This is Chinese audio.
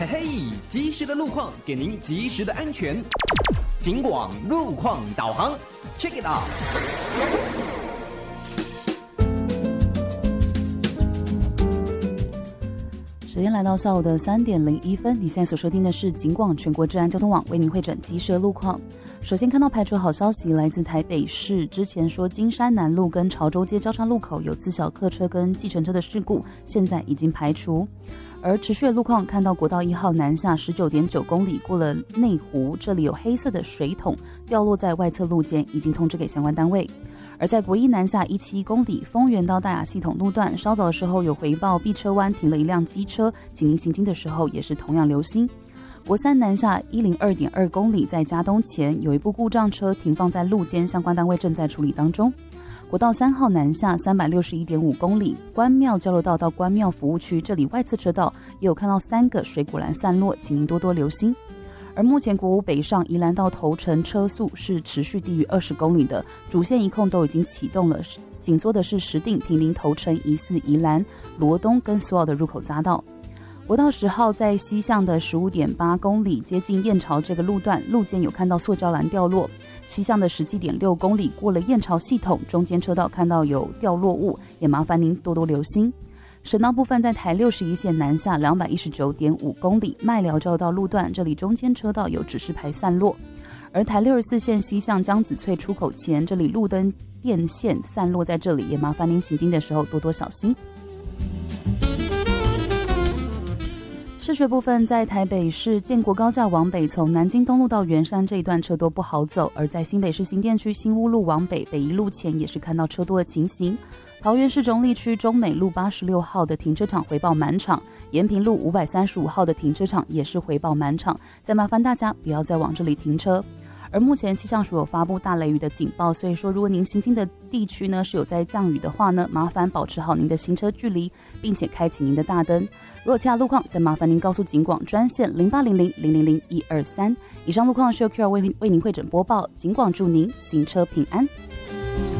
嘿嘿，及时的路况给您及时的安全。警广路况导航 ，Check it out。 时间来到下午的3点01分，你现在所收听的是警广全国治安交通网为您汇整及时的路况。首先看到排除好消息，来自台北市，之前说金山南路跟潮州街交叉路口有自小客车跟计程车的事故，现在已经排除。而持续的路况看到国道1号南下 19.9 公里过了内湖，这里有黑色的水桶掉落在外侧路肩，已经通知给相关单位。而在国一南下171公里丰原到大雅系统路段，稍早的时候有回报避车弯停了一辆机车，请您行经的时候也是同样留心。国三南下 102.2 公里，在嘉东前有一部故障车停放在路肩，相关单位正在处理当中。国道3号南下 361.5 公里，关庙交流道到关庙服务区，这里外侧车道也有看到3个水果篮散落，请您多多留心。而目前国5北上宜兰到头城车速是持续低于20公里的，主线一控都已经启动了，紧缩的是石碇、坪林、头城、宜4、宜兰、罗东跟所有的入口匝道。国道10号在西向的 15.8 公里，接近燕巢这个路段，路肩有看到塑胶篮掉落。西向的 17.6 公里，过了燕巢系统，中间车道看到有掉落物，也麻烦您多多留心。省道部分在台61线南下 219.5 公里，麦寮交流道路段，这里中间车道有指示牌散落。而台64线西向江子翠出口前，这里路灯电线散落在这里，也麻烦您行经的时候多多小心。市区部分在台北市建国高架往北，从南京东路到圆山这一段车多不好走，而在新北市新店区新屋路往北，北一路前也是看到车多的情形。桃园市中坜区中美路86号的停车场回报满场，延平路535号的停车场也是回报满场，再麻烦大家不要再往这里停车。而目前气象署有发布大雷雨的警报，所以说如果您行经的地区呢是有在降雨的话呢，麻烦保持好您的行车距离，并且开启您的大灯。如果其他路况，再麻烦您告诉警广专线0800000123。以上路况是由 QR 为您汇整播报，警广祝您行车平安。